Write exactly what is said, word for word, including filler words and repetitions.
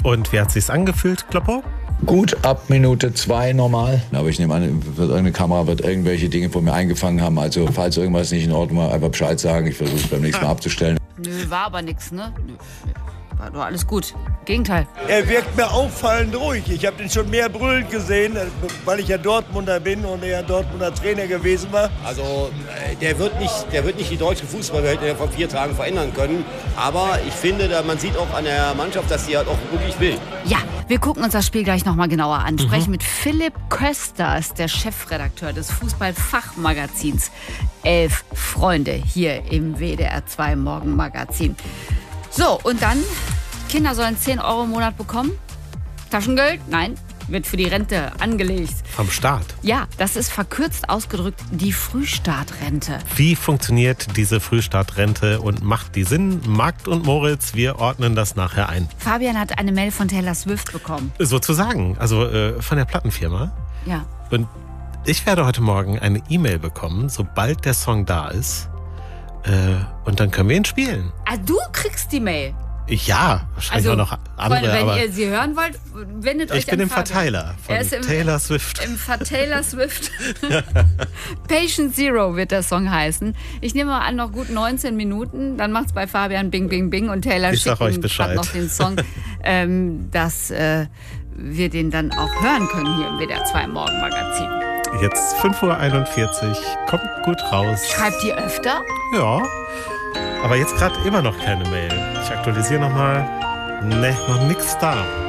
Und wie hat sich's angefühlt, Kloppo? Gut, ab Minute zwei normal. Aber ich nehme an, wird irgendeine Kamera wird irgendwelche Dinge von mir eingefangen haben. Also falls irgendwas nicht in Ordnung war, einfach Bescheid sagen. Ich versuche es beim nächsten Mal abzustellen. Nö, war aber nix, ne? Nö, war doch alles gut. Gegenteil. Er wirkt mir auffallend ruhig. Ich habe den schon mehr brüllend gesehen, weil ich ja Dortmunder bin und er ja Dortmunder Trainer gewesen war. Also der wird nicht, der wird nicht die deutsche Fußballwelt vor vier Tagen verändern können. Aber ich finde, man sieht auch an der Mannschaft, dass sie halt auch wirklich will. Ja, wir gucken uns das Spiel gleich nochmal genauer an. Sprechen mhm. mit Philipp Kösters, der Chefredakteur des Fußballfachmagazins Elf Freunde hier im W D R zwei Morgenmagazin. So, und dann, Kinder sollen zehn Euro im Monat bekommen. Taschengeld? Nein, wird für die Rente angelegt. Vom Staat? Ja, das ist verkürzt ausgedrückt die Frühstartrente. Wie funktioniert diese Frühstartrente und macht die Sinn? Markt und Moritz, wir ordnen das nachher ein. Fabian hat eine Mail von Taylor Swift bekommen. Sozusagen, also äh, von der Plattenfirma. Ja. Und ich werde heute Morgen eine E-Mail bekommen, sobald der Song da ist. Äh, und dann können wir ihn spielen. Ah, du kriegst die Mail? Ja, wahrscheinlich also, auch noch andere. Freunde, wenn aber ihr sie hören wollt, wendet euch ich bin an im Fabian. Verteiler von er ist im, Taylor Swift. Im Taylor Swift. Patient Zero wird der Song heißen. Ich nehme mal an, noch gut neunzehn Minuten. Dann macht's bei Fabian Bing, Bing, Bing und Taylor ich schickt euch ihm Bescheid. gerade noch den Song, ähm, dass äh, wir den dann auch hören können hier im W D R zwei Morgenmagazin. Jetzt fünf Uhr einundvierzig. Kommt gut raus. Schreibt ihr öfter? Ja. Aber jetzt gerade immer noch keine Mail. Ich aktualisiere nochmal. Ne, noch nichts da.